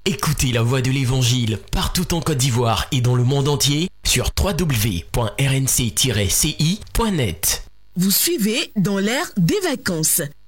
Écoutez la voix de l'Évangile partout en Côte d'Ivoire et dans le monde entier sur www.rnc-ci.net. Vous suivez dans l'air des vacances.